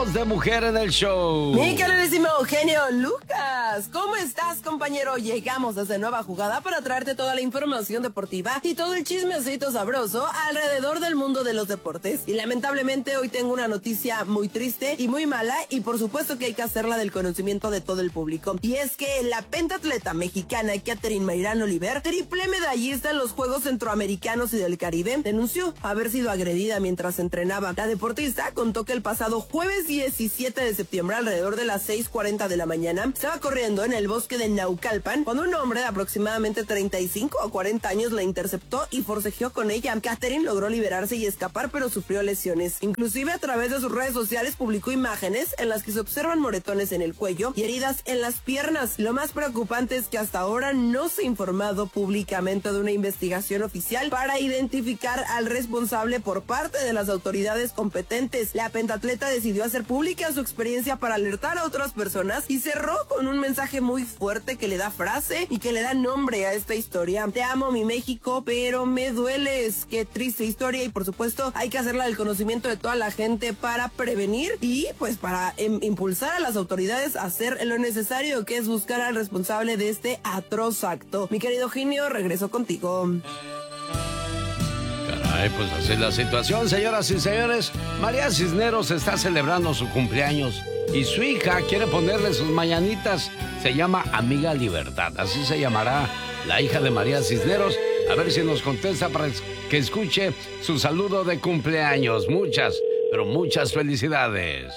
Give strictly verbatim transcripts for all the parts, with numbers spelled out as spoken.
Voz de Mujer en el show. Mi queridísimo Eugenio Lucas, ¿cómo estás, compañero? Llegamos desde Nueva Jugada para traerte toda la información deportiva y todo el chismecito sabroso alrededor del mundo de los deportes. Y lamentablemente hoy tengo una noticia muy triste y muy mala, y por supuesto que hay que hacerla del conocimiento de todo el público. Y es que la pentatleta mexicana Katherine Mayrán Oliver, triple medallista en los Juegos Centroamericanos y del Caribe, denunció haber sido agredida mientras entrenaba. La deportista contó que el pasado jueves diecisiete de septiembre, alrededor de las seis cuarenta de la mañana, estaba corriendo en el bosque de Naucalpan cuando un hombre de aproximadamente treinta y cinco o cuarenta años la interceptó y forcejeó con ella. Katherine logró liberarse y escapar, pero sufrió lesiones. Inclusive a través de sus redes sociales publicó imágenes en las que se observan moretones en el cuello y heridas en las piernas. Lo más preocupante es que hasta ahora no se ha informado públicamente de una investigación oficial para identificar al responsable por parte de las autoridades competentes. La pentatleta decidió hacer pública su experiencia para alertar a otras personas y cerró con un mensaje muy fuerte que le da frase y que le da nombre a esta historia. Te amo, mi México, pero me dueles. Qué triste historia, y por supuesto hay que hacerla del conocimiento de toda la gente para prevenir y pues para em, impulsar a las autoridades a hacer lo necesario, que es buscar al responsable de este atroz acto. Mi querido Eugenio, regreso contigo. Caray, pues así es la situación, señoras y señores. María Cisneros está celebrando su cumpleaños y su hija quiere ponerle sus mañanitas. Se llama Amiga Libertad, así se llamará la hija de María Cisneros. A ver si nos contesta para que escuche su saludo de cumpleaños. Muchas, pero muchas felicidades.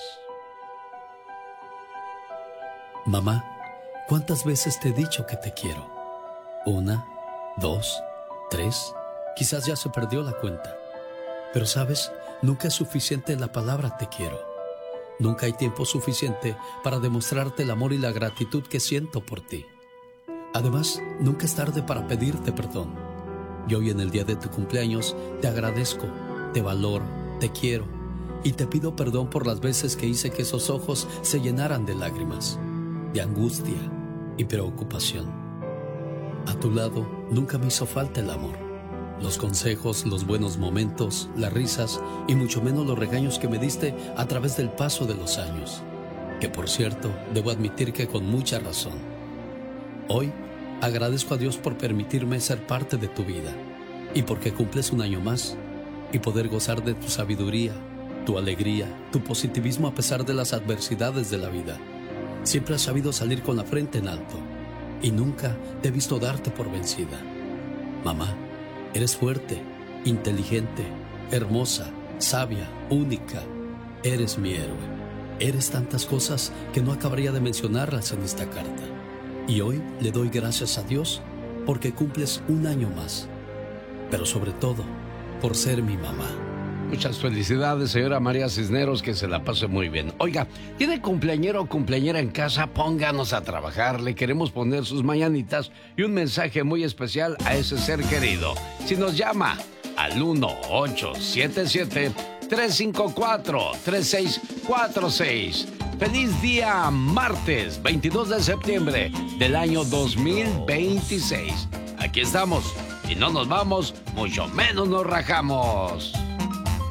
Mamá, ¿cuántas veces te he dicho que te quiero? Una, dos, tres, quizás ya se perdió la cuenta. Pero sabes, nunca es suficiente la palabra te quiero. Nunca hay tiempo suficiente para demostrarte el amor y la gratitud que siento por ti. Además, nunca es tarde para pedirte perdón. Y hoy, en el día de tu cumpleaños, te agradezco, te valoro, te quiero y te pido perdón por las veces que hice que esos ojos se llenaran de lágrimas, de angustia y preocupación. A tu lado nunca me hizo falta el amor, los consejos, los buenos momentos, las risas y mucho menos los regaños que me diste a través del paso de los años, que por cierto, debo admitir que con mucha razón. Hoy agradezco a Dios por permitirme ser parte de tu vida y porque cumples un año más y poder gozar de tu sabiduría, tu alegría, tu positivismo a pesar de las adversidades de la vida. Siempre has sabido salir con la frente en alto y nunca te he visto darte por vencida. Mamá, eres fuerte, inteligente, hermosa, sabia, única. Eres mi héroe. Eres tantas cosas que no acabaría de mencionarlas en esta carta. Y hoy le doy gracias a Dios porque cumples un año más. Pero sobre todo, por ser mi mamá. Muchas felicidades, señora María Cisneros, que se la pase muy bien. Oiga, ¿tiene cumpleañero o cumpleañera en casa? Pónganos a trabajar, le queremos poner sus mañanitas y un mensaje muy especial a ese ser querido. Si nos llama al uno ocho siete siete, tres cinco cuatro, tres seis cuatro seis. Feliz día martes veintidós de septiembre del año dos mil veintiséis. Aquí estamos y no nos vamos, mucho menos nos rajamos.